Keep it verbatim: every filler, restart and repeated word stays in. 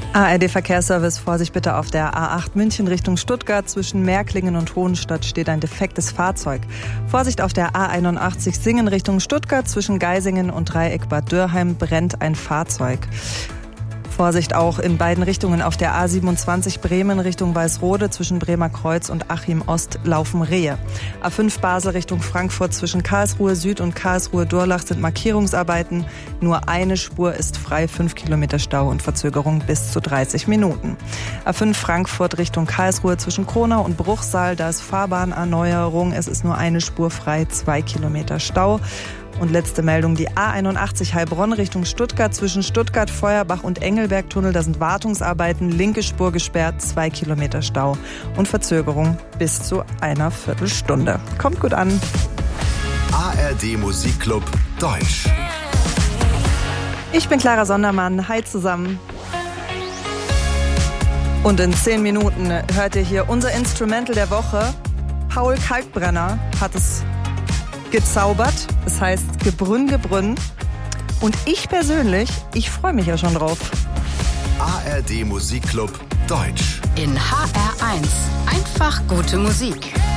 A R D-Verkehrsservice, Vorsicht bitte auf der A acht München Richtung Stuttgart. Zwischen Märklingen und Hohenstadt steht ein defektes Fahrzeug. Vorsicht auf der A einundachtzig Singen Richtung Stuttgart. Zwischen Geisingen und Dreieck Bad Dürrheim brennt ein Fahrzeug. Vorsicht auch in beiden Richtungen auf der A siebenundzwanzig Bremen Richtung Weißrode. Zwischen Bremer Kreuz und Achim Ost laufen Rehe. A fünf Basel Richtung Frankfurt. Zwischen Karlsruhe Süd und Karlsruhe Durlach sind Markierungsarbeiten. Nur eine Spur ist frei, fünf Kilometer Stau und Verzögerung bis zu dreißig Minuten. A fünf Frankfurt Richtung Karlsruhe zwischen Kronau und Bruchsal. Da ist Fahrbahnerneuerung. Es ist nur eine Spur frei, zwei Kilometer Stau. Und letzte Meldung, die A einundachtzig Heilbronn Richtung Stuttgart. Zwischen Stuttgart, Feuerbach und Engelbergtunnel, da sind Wartungsarbeiten, linke Spur gesperrt, zwei Kilometer Stau und Verzögerung bis zu einer Viertelstunde. Kommt gut an. A R D Musikclub Deutsch. Ich bin Clara Sondermann. Hi zusammen. Und in zehn Minuten hört ihr hier unser Instrumental der Woche. Paul Kalkbrenner hat es gezaubert. Das heißt Gebrünn, Gebrünn. Und ich persönlich, ich freue mich ja schon drauf. A R D Musikclub Deutsch. In H R eins. Einfach gute Musik.